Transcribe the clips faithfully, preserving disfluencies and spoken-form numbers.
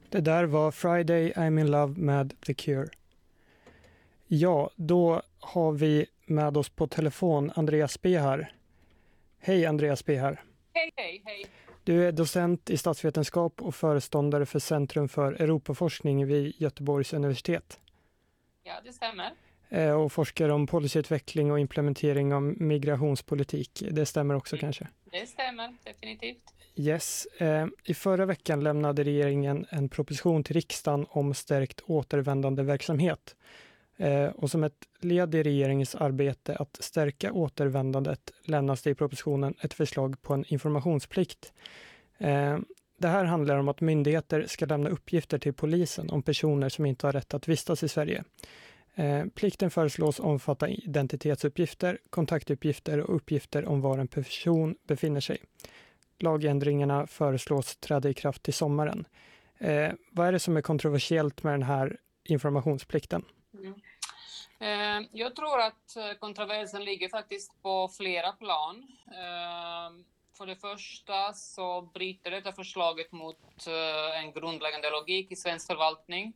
Det där var Friday I'm in love med The Cure. Ja, då har vi med oss på telefon Andreas Behar. Hej Andreas Behar. Hej, hej, hej. Du är docent i statsvetenskap och föreståndare för Centrum för Europaforskning vid Göteborgs universitet. Ja, det stämmer. Och forskar om policyutveckling och implementering av migrationspolitik. Det stämmer också mm. kanske? Det stämmer, definitivt. Yes. Eh, I förra veckan lämnade regeringen en proposition till riksdagen om stärkt återvändande verksamhet. Eh, och som ett led i regeringens arbete att stärka återvändandet lämnas det i propositionen ett förslag på en informationsplikt. Eh, det här handlar om att myndigheter ska lämna uppgifter till polisen om personer som inte har rätt att vistas i Sverige. Eh, plikten föreslås omfatta identitetsuppgifter, kontaktuppgifter och uppgifter om var en person befinner sig. Lagändringarna föreslås träda i kraft till sommaren. Eh, vad är det som är kontroversiellt med den här informationsplikten? Mm. Eh, jag tror att kontroversen ligger faktiskt på flera plan. Eh, för det första så bryter detta förslaget mot eh, en grundläggande logik i svensk förvaltning.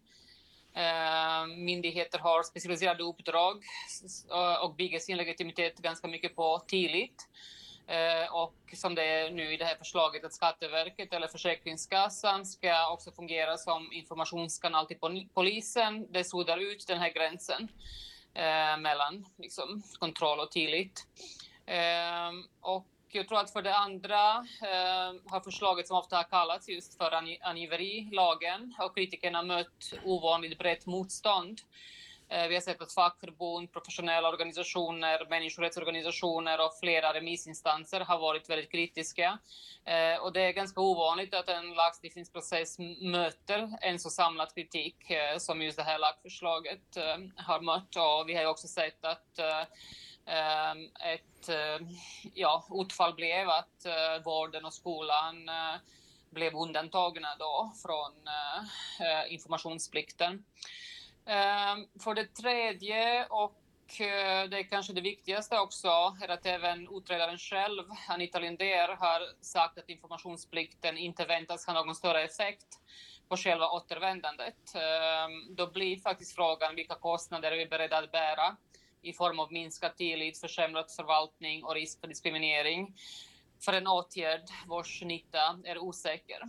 Uh, myndigheter har specialiserade uppdrag uh, och bygger sin legitimitet ganska mycket på tillit. Uh, och som det är nu i det här förslaget att Skatteverket eller Försäkringskassan ska också fungera som informationskanal till polisen. Det suddar ut den här gränsen uh, mellan liksom, kontroll och tillit. Uh, och Jag tror att för det andra eh, har förslaget som ofta har kallats just för angiverilagen och kritikerna mött ovanligt brett motstånd. Eh, vi har sett att fackförbund, professionella organisationer, människorättsorganisationer och flera remissinstanser har varit väldigt kritiska. Eh, och det är ganska ovanligt att en lagstiftningsprocess möter en så samlad kritik eh, som just det här lagförslaget eh, har mött. Och vi har ju också sett att eh, ett ja, utfall blev att uh, vården och skolan uh, blev undantagna då från uh, informationsplikten. Uh, för det tredje och uh, det är kanske det viktigaste också är att även utredaren själv, Anita Linder, har sagt att informationsplikten inte väntas ha någon större effekt på själva återvändandet. Uh, då blir faktiskt frågan vilka kostnader är vi beredda att bära i form av minskad tillit, försämrad förvaltning och risk för diskriminering för en åtgärd vars nytta är osäker.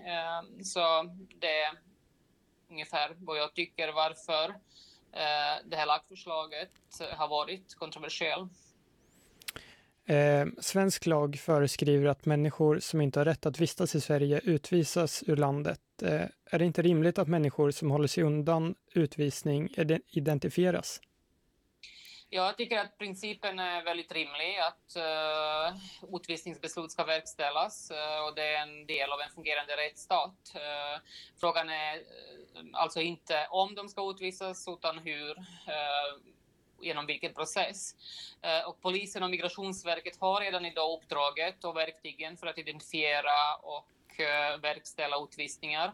Så det är ungefär vad jag tycker varför det här lagförslaget har varit kontroversiellt. Eh, svensk lag föreskriver att människor som inte har rätt att vistas i Sverige utvisas ur landet. Eh, är det inte rimligt att människor som håller sig undan utvisning identifieras? Jag tycker att principen är väldigt rimlig, att uh, utvisningsbeslut ska verkställas uh, och det är en del av en fungerande rättsstat. Uh, frågan är uh, alltså inte om de ska utvisas utan hur, uh, genom vilken process. Uh, och polisen och Migrationsverket har redan idag uppdraget och verktygen för att identifiera och uh, verkställa utvisningar.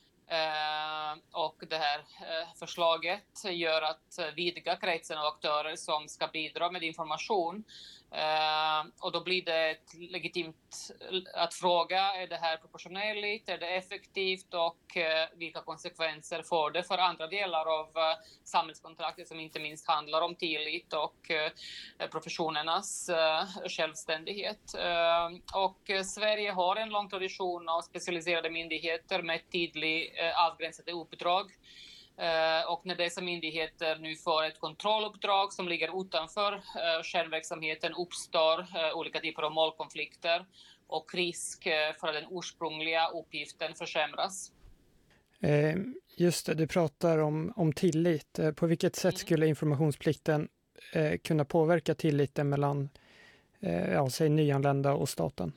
Uh, och det här uh, förslaget gör att uh, vidga kretsen av aktörer som ska bidra med information. Uh, och då blir det ett legitimt att fråga, är det här proportionellt, är det effektivt och uh, vilka konsekvenser får det för andra delar av uh, samhällskontraktet som inte minst handlar om tillit och uh, professionernas uh, självständighet. Uh, och uh, Sverige har en lång tradition av specialiserade myndigheter med tydlig uh, avgränsade uppdrag. Uh, och när dessa myndigheter nu får ett kontrolluppdrag som ligger utanför uh, kärnverksamheten uppstår uh, olika typer av målkonflikter och risk uh, för att den ursprungliga uppgiften försämras. Eh, just det, du pratar om, om tillit. Eh, på vilket sätt mm. skulle informationsplikten eh, kunna påverka tilliten mellan eh, ja, säg nyanlända och staten?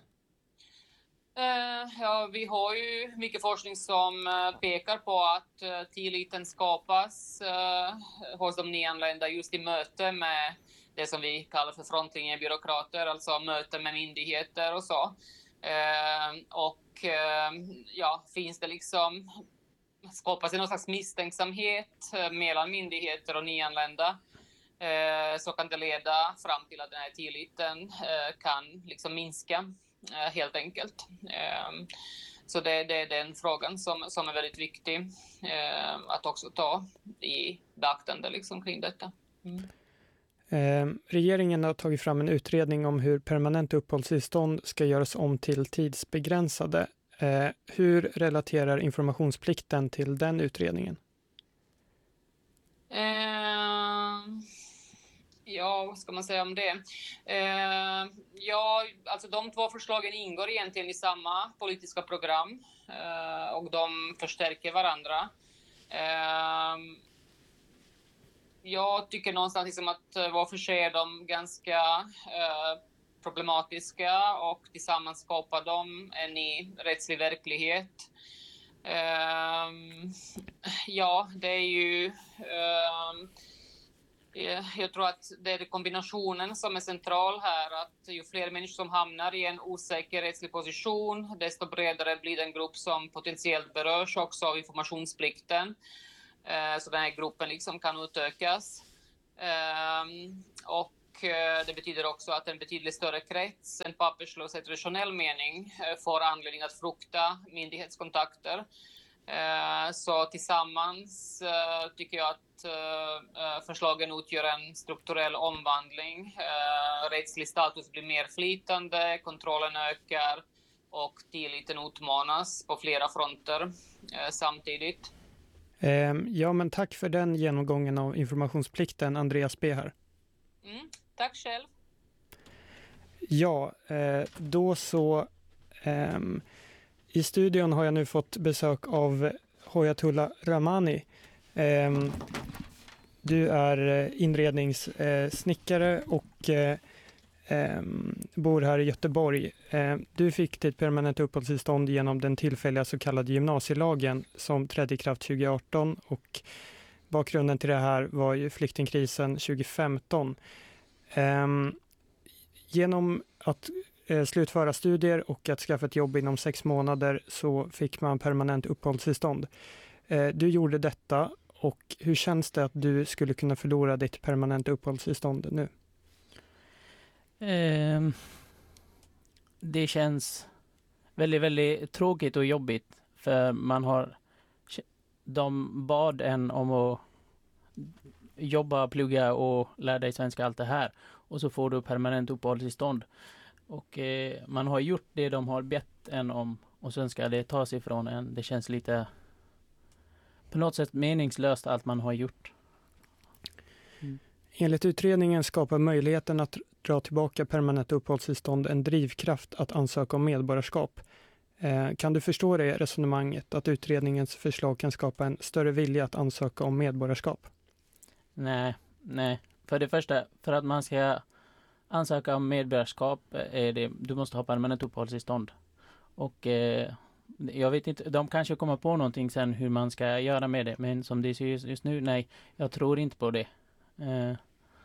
Uh, ja, vi har ju mycket forskning som uh, pekar på att uh, tilliten skapas uh, hos de nyanlända just i möte med det som vi kallar för frontlinjebyråkrater, alltså möte med myndigheter och så. Uh, och uh, ja, finns det liksom, skapas det någon slags misstänksamhet uh, mellan myndigheter och nyanlända, uh, så kan det leda fram till att den här tilliten uh, kan liksom minska. Helt enkelt. Så det, det är den frågan som, som är väldigt viktig eh, att också ta i beaktande liksom, kring detta. Mm. Eh, regeringen har tagit fram en utredning om hur permanent uppehållstillstånd ska göras om till tidsbegränsade. Eh, hur relaterar informationsplikten till den utredningen? Eh, ja, vad ska man säga om det? Eh, ja, alltså de två förslagen ingår egentligen i samma politiska program eh, och de förstärker varandra. Eh, jag tycker någonstans liksom att var för sig är de ganska eh, problematiska och tillsammans skapar de en ny rättslig verklighet. Um, ja, det är ju... Um, jag tror att det är kombinationen som är central här, att ju fler människor som hamnar i en osäker rättslig position, desto bredare blir den grupp som potentiellt berörs också av informationsplikten. Uh, så den här gruppen liksom kan utökas. Um, och det betyder också att en betydligt större krets än papperslösa i traditionell mening får anledning att frukta myndighetskontakter. Så tillsammans tycker jag att förslagen utgör en strukturell omvandling. Rättslig status blir mer flytande, kontrollen ökar och tilliten utmanas på flera fronter samtidigt. Ja, men tack för den genomgången av informationsplikten, Andreas B. här. Mm, tack själv. Ja, då så. Um, I studion har jag nu fått besök av Hoyatullah Rahmani. Um, du är inredningssnickare och um, bor här i Göteborg. Um, du fick ditt permanent uppehållstillstånd genom den tillfälliga så kallade gymnasielagen som trädde i kraft tjugo arton, och bakgrunden till det här var ju flyktingkrisen tjugo femton. Um, genom att uh, slutföra studier och att skaffa ett jobb inom sex månader så fick man permanent uppehållstillstånd. Uh, du gjorde detta, och hur känns det att du skulle kunna förlora ditt permanent uppehållstillstånd nu? Um, det känns väldigt, väldigt tråkigt och jobbigt, för man har de bad en om att jobba, plugga och lära dig svenska, allt det här. Och så får du permanent uppehållstillstånd. Och eh, man har gjort det de har bett en om, och sen ska det tas ifrån en. Det känns lite på något sätt meningslöst allt man har gjort. Mm. Enligt utredningen skapar möjligheten att dra tillbaka permanent uppehållstillstånd en drivkraft att ansöka om medborgarskap. Eh, kan du förstå det resonemanget, att utredningens förslag kan skapa en större vilja att ansöka om medborgarskap? Nej, nej. För det första, för att man ska ansöka om medborgarskap är det, du måste ha permanent uppehållstillstånd. Och eh, jag vet inte, de kanske kommer på någonting sen hur man ska göra med det. Men som det ser just, just nu, nej, jag tror inte på det. Eh,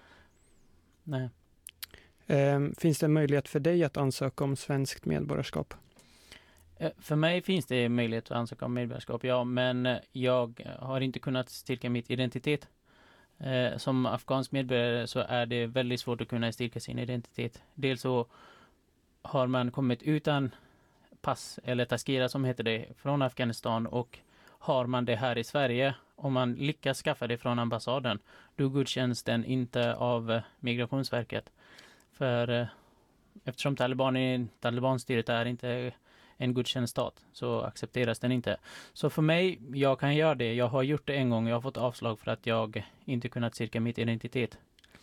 nej. Eh, finns det en möjlighet för dig att ansöka om svenskt medborgarskap? Eh, för mig finns det möjlighet att ansöka om medborgarskap, ja. Men jag har inte kunnat styrka mitt identitet. Eh, som afghansk medborgare så är det väldigt svårt att kunna styrka sin identitet. Dels så har man kommit utan pass, eller taskira som heter det, från Afghanistan, och har man det här i Sverige, om man lyckas skaffa det från ambassaden, då godkänns den inte av eh, Migrationsverket. För eh, eftersom Taliban, Talibanstyret är inte en godkänd stat, så accepteras den inte. Så för mig, jag kan göra det. Jag har gjort det en gång. Jag har fått avslag för att jag inte kunnat styrka mitt identitet.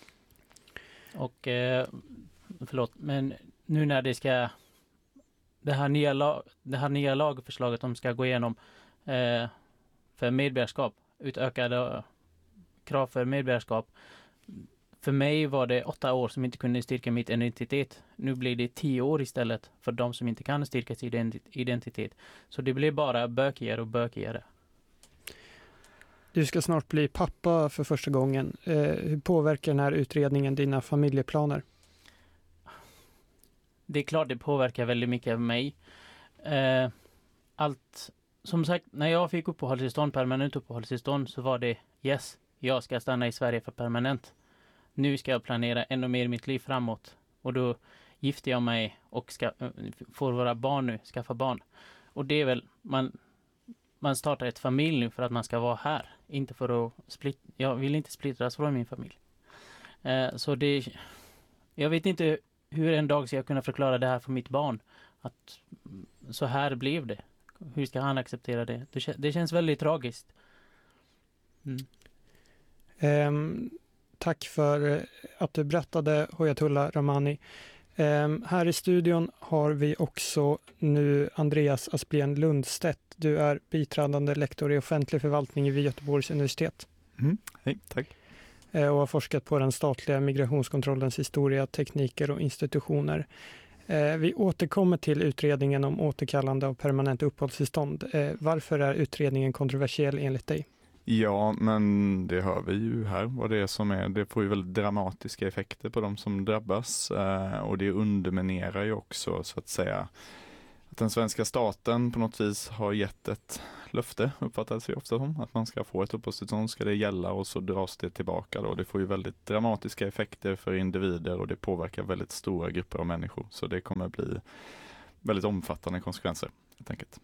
Och eh, förlåt, men nu när det ska det här nya, lag, det här nya lagförslaget som ska gå igenom eh, för medborgarskap, utökade krav för medborgarskap. För mig var det åtta år som inte kunde styrka mitt identitet. Nu blir det tio år istället för de som inte kan styrka sin identitet. Så det blir bara bökigare och bökigare. Du ska snart bli pappa för första gången. Eh, hur påverkar den här utredningen dina familjeplaner? Det är klart det påverkar väldigt mycket av mig. Eh, allt, som sagt, när jag fick uppehållstillstånd, permanent uppehållstillstånd, så var det yes, jag ska stanna i Sverige för permanent. Nu ska jag planera ännu mer mitt liv framåt. Och då gifter jag mig och ska, får våra barn nu, skaffa barn. Och det är väl, man, man startar ett familj nu för att man ska vara här. Inte för att split, jag vill inte splittras från min familj. Eh, så det, jag vet inte hur en dag ska jag kunna förklara det här för mitt barn. Att så här blev det. Hur ska han acceptera det? Det, det känns väldigt tragiskt. Mm. Um, tack för att du berättade, Hoyatullah Rahmani. Um, här i studion har vi också nu Andreas Asplén Lundstedt. Du är biträdande lektor i offentlig förvaltning vid Göteborgs universitet. Mm. Hej, tack. Uh, och har forskat på den statliga migrationskontrollens historia, tekniker och institutioner. Uh, vi återkommer till utredningen om återkallande av permanent uppehållstillstånd. Uh, varför är utredningen kontroversiell enligt dig? Ja, men det hör vi ju här vad det är som är. Det får ju väldigt dramatiska effekter på de som drabbas eh, och det underminerar ju också så att säga att den svenska staten på något vis har gett ett löfte, uppfattas det ofta som, att man ska få ett uppehållstillstånd, ska det gälla och så dras det tillbaka då. Det får ju väldigt dramatiska effekter för individer och det påverkar väldigt stora grupper av människor. Så det kommer bli väldigt omfattande konsekvenser helt enkelt.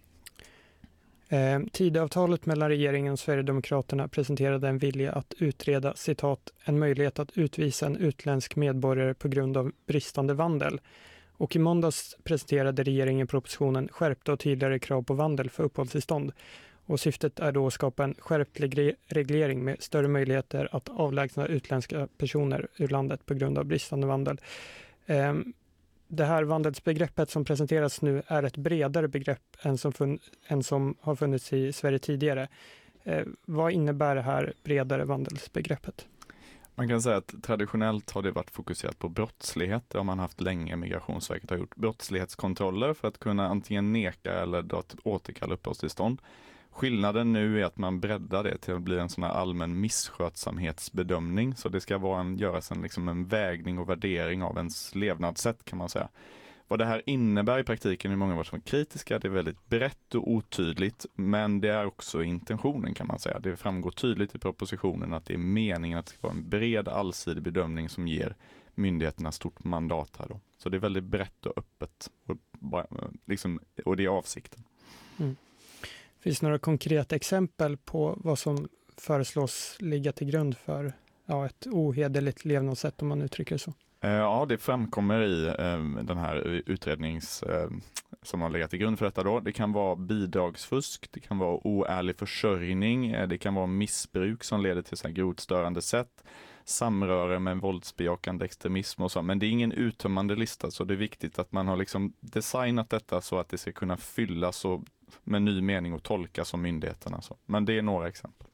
Eh, Tidöavtalet mellan regeringen och Sverigedemokraterna presenterade en vilja att utreda, citat, en möjlighet att utvisa en utländsk medborgare på grund av bristande vandel. Och i måndags presenterade regeringen propositionen skärpta och tydligare krav på vandel för uppehållstillstånd. Och syftet är då att skapa en skärpt reglering med större möjligheter att avlägsna utländska personer ur landet på grund av bristande vandel. Eh, Det här vandelsbegreppet som presenteras nu är ett bredare begrepp än som, fun- än som har funnits i Sverige tidigare. Eh, vad innebär det här bredare vandelsbegreppet? Man kan säga att traditionellt har det varit fokuserat på brottslighet. Det har man haft länge. Migrationsverket har gjort brottslighetskontroller för att kunna antingen neka eller dra ett återkalla uppehållstillstånd. Skillnaden nu är att man breddar det till att bli en sån här allmän misskötsamhetsbedömning. Så det ska vara en, göras en, liksom en vägning och värdering av ens levnadssätt kan man säga. Vad det här innebär i praktiken är många varit kritiska. Det är väldigt brett och otydligt, men det är också intentionen kan man säga. Det framgår tydligt i propositionen att det är meningen att det ska vara en bred allsidig bedömning som ger myndigheterna stort mandat här då. Så det är väldigt brett och öppet och, bara, liksom, och det är avsikten. Mm. Finns det några konkreta exempel på vad som föreslås ligga till grund för ja, ett ohederligt levnadssätt om man uttrycker det så? Ja, det framkommer i eh, den här utrednings eh, som har legat till grund för detta då. Det kan vara bidragsfusk, det kan vara oärlig försörjning, eh, det kan vara missbruk som leder till så här grovt störande sätt, samröre med våldsbejakande extremism och så. Men det är ingen uttömmande lista, så det är viktigt att man har liksom designat detta så att det ska kunna fyllas och med ny mening och tolkas som myndigheterna. Så. Men det är några exempel.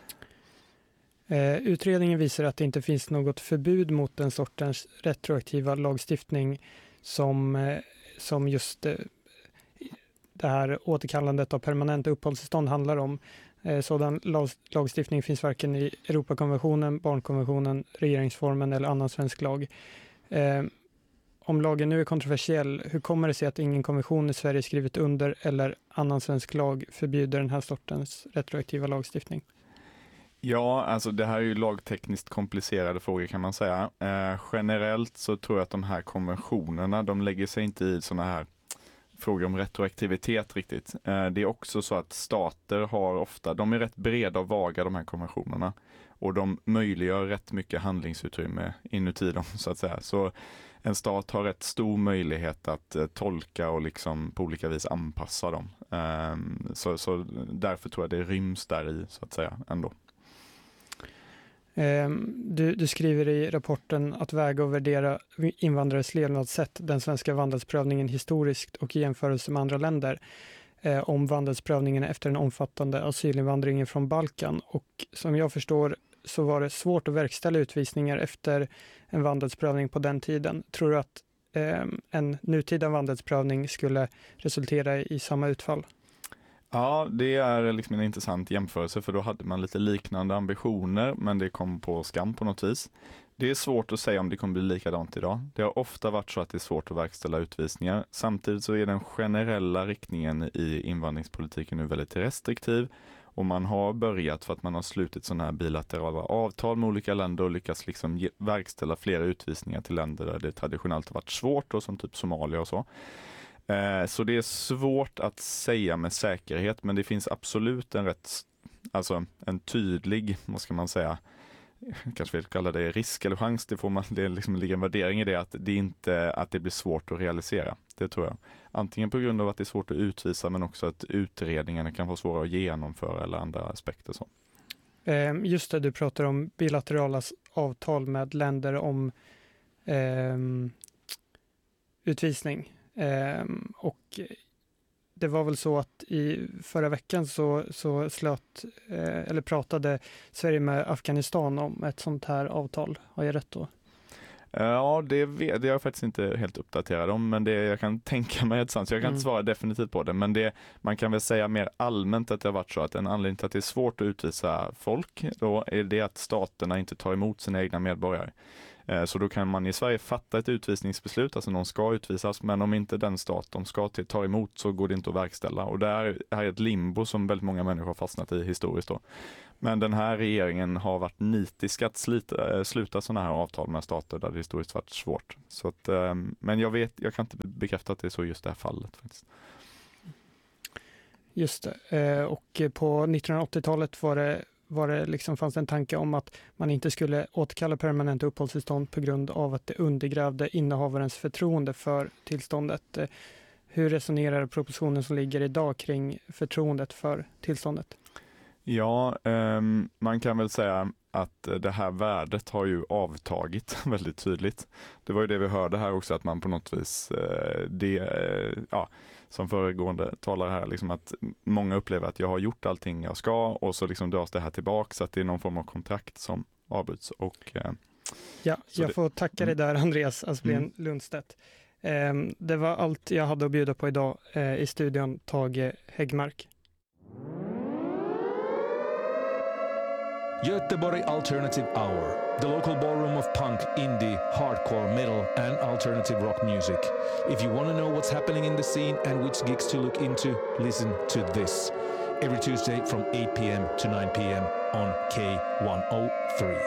Eh, utredningen visar att det inte finns något förbud mot den sortens retroaktiva lagstiftning som, eh, som just eh, det här återkallandet av permanenta uppehållstillstånd handlar om. Eh, sådan lag, lagstiftning finns varken i Europakonventionen, barnkonventionen, regeringsformen eller annan svensk lag. Eh, om lagen nu är kontroversiell, hur kommer det sig att ingen konvention i Sverige skrivit under eller annan svensk lag förbjuder den här sortens retroaktiva lagstiftning? Ja, alltså det här är ju lagtekniskt komplicerade frågor kan man säga. Eh, generellt så tror jag att de här konventionerna, de lägger sig inte i såna här frågor om retroaktivitet riktigt. Eh, det är också så att stater har ofta, de är rätt breda och vaga de här konventionerna. Och de möjliggör rätt mycket handlingsutrymme inuti dem så att säga. Så en stat har rätt stor möjlighet att eh, tolka och liksom på olika vis anpassa dem. Eh, så, så därför tror jag det ryms där i så att säga ändå. Du, du skriver i rapporten att väga och värdera invandrares levnadssätt, den svenska vandelsprövningen historiskt och i jämförelse med andra länder, eh, om vandelsprövningen efter den omfattande asylinvandringen från Balkan. Och som jag förstår så var det svårt att verkställa utvisningar efter en vandelsprövning på den tiden. Tror du att eh, en nutida vandelsprövning skulle resultera i, i samma utfall? Ja, det är liksom en intressant jämförelse för då hade man lite liknande ambitioner men det kom på skam på något vis. Det är svårt att säga om det kommer bli likadant idag. Det har ofta varit så att det är svårt att verkställa utvisningar. Samtidigt så är den generella riktningen i invandringspolitiken nu väldigt restriktiv och man har börjat för att man har slutit sådana här bilaterala avtal med olika länder och lyckats liksom ge, verkställa flera utvisningar till länder där det traditionellt har varit svårt och som typ Somalia och så. Eh, så det är svårt att säga med säkerhet, men det finns absolut en rätt, alltså en tydlig, vad ska man säga, kanske vill kalla det risk eller chans, det får man, det liksom ligger en värdering i det, att det inte att det blir svårt att realisera. Det tror jag. Antingen på grund av att det är svårt att utvisa, men också att utredningarna kan vara svåra att genomföra eller andra aspekter. Så. Eh, just det, du pratar om bilaterala avtal med länder om eh, utvisning. Eh, och det var väl så att i förra veckan så, så slöt, eh, eller pratade Sverige med Afghanistan om ett sånt här avtal. Har jag rätt då? Ja, det, vet, det är jag faktiskt inte helt uppdaterad om, men det jag kan tänka mig ett sånt, så jag kan Mm. inte svara definitivt på det, men det, man kan väl säga mer allmänt att det har varit så att en anledning till att det är svårt att utvisa folk, då är det att staterna inte tar emot sina egna medborgare. Så då kan man i Sverige fatta ett utvisningsbeslut, alltså någon ska utvisas, men om inte den stat de ska till ta emot så går det inte att verkställa. Och det här är ett limbo som väldigt många människor har fastnat i historiskt då. Men den här regeringen har varit nitisk att slita, sluta sådana här avtal med stater där det historiskt varit svårt. Så att, men jag vet, jag kan inte bekräfta att det är så just det här fallet faktiskt. Just det. Och på nittonhundraåttiotalet var det var det liksom, fanns det en tanke om att man inte skulle återkalla permanenta uppehållstillstånd på grund av att det undergrävde innehavarens förtroende för tillståndet. Hur resonerar propositionen som ligger idag kring förtroendet för tillståndet? Ja, um, man kan väl säga att det här värdet har ju avtagit väldigt tydligt. Det var ju det vi hörde här också, att man på något vis, uh, det, uh, ja, som föregående talare här, liksom att många upplever att jag har gjort allting jag ska och så liksom dras det här tillbaka, så att det är någon form av kontrakt som avbryts. Och, uh, ja, jag det, får tacka dig där, Andreas Asplén mm. Lundstedt. Um, det var allt jag hade att bjuda på idag. Uh, I studion Tage Häggmark. Göteborg Alternative Hour, the local ballroom of punk, indie, hardcore, metal and alternative rock music. If you want to know what's happening in the scene and which gigs to look into, listen to this. Every Tuesday from eight p.m. to nine p.m. on K one oh three.